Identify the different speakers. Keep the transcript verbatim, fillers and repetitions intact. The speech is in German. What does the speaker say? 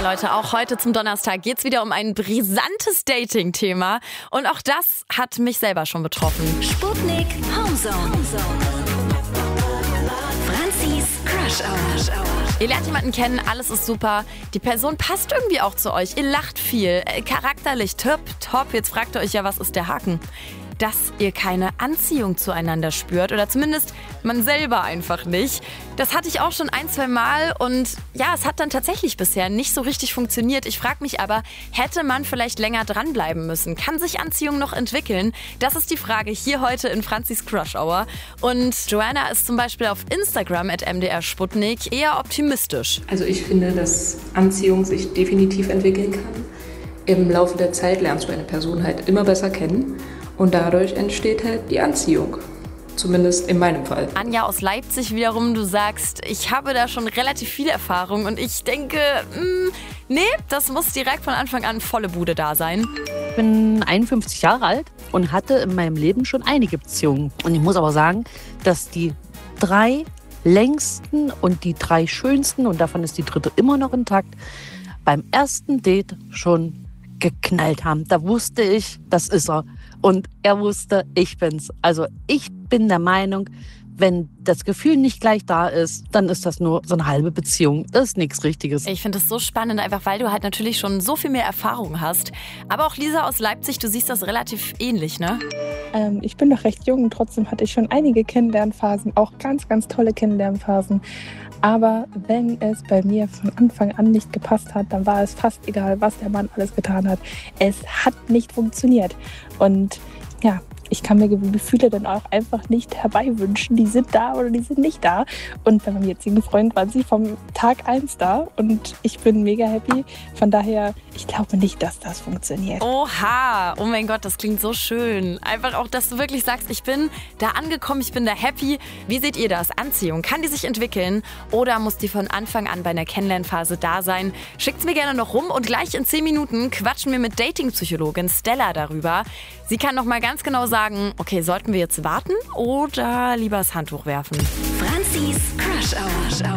Speaker 1: Leute, auch heute zum Donnerstag geht es wieder um ein brisantes Dating-Thema. Und auch das hat mich selber schon betroffen.
Speaker 2: Sputnik Homezone. Franzis Crush Hour.
Speaker 1: Ihr lernt jemanden kennen, alles ist super. Die Person passt irgendwie auch zu euch. Ihr lacht viel, äh, charakterlich top, top. Jetzt fragt ihr euch ja, was ist der Haken? Dass ihr keine Anziehung zueinander spürt oder zumindest man selber einfach nicht. Das hatte ich auch schon ein, zwei Mal und ja, es hat dann tatsächlich bisher nicht so richtig funktioniert. Ich frage mich aber, hätte man vielleicht länger dranbleiben müssen? Kann sich Anziehung noch entwickeln? Das ist die Frage hier heute in Franzis Crush Hour. Und Joanna ist zum Beispiel auf Instagram at M D R Sputnik eher optimistisch.
Speaker 3: Also ich finde, dass Anziehung sich definitiv entwickeln kann. Im Laufe der Zeit lernst du eine Person halt immer besser kennen. Und dadurch entsteht halt die Anziehung. Zumindest in meinem Fall.
Speaker 1: Anja aus Leipzig wiederum, du sagst, ich habe da schon relativ viel Erfahrung und ich denke, mh, nee, das muss direkt von Anfang an volle Bude da sein.
Speaker 4: Ich bin einundfünfzig Jahre alt und hatte in meinem Leben schon einige Beziehungen. Und ich muss aber sagen, dass die drei längsten und die drei schönsten, und davon ist die dritte immer noch intakt, beim ersten Date schon geknallt haben. Da wusste ich, das ist er. Und er wusste, ich bin's. Also ich bin der Meinung, wenn das Gefühl nicht gleich da ist, dann ist das nur so eine halbe Beziehung. Das ist nichts Richtiges.
Speaker 1: Ich finde es so spannend, einfach weil du halt natürlich schon so viel mehr Erfahrung hast. Aber auch Lisa aus Leipzig, du siehst das relativ ähnlich, ne?
Speaker 5: Ähm, ich bin noch recht jung und trotzdem hatte ich schon einige Kennenlernphasen, auch ganz, ganz tolle Kennenlernphasen. Aber wenn es bei mir von Anfang an nicht gepasst hat, dann war es fast egal, was der Mann alles getan hat. Es hat nicht funktioniert. Und ja, ich kann mir Gefühle dann auch einfach nicht herbeiwünschen. Die sind da oder die sind nicht da. Und bei meinem jetzigen Freund waren sie vom Tag eins da und ich bin mega happy. Von daher, ich glaube nicht, dass das funktioniert.
Speaker 1: Oha, oh mein Gott, das klingt so schön. Einfach auch, dass du wirklich sagst, ich bin da angekommen, ich bin da happy. Wie seht ihr das? Anziehung, kann die sich entwickeln oder muss die von Anfang an bei einer Kennenlernphase da sein? Schickt's mir gerne noch rum und gleich in zehn Minuten quatschen wir mit Dating-Psychologin Stella darüber. Sie kann noch mal ganz genau sagen, okay, sollten wir jetzt warten oder lieber das Handtuch werfen?
Speaker 2: Franzis Crush Hour.